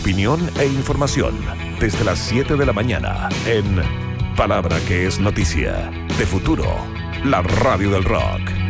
opinión e información desde las 7 de la mañana en Palabra que es noticia, de Futuro, la radio del rock.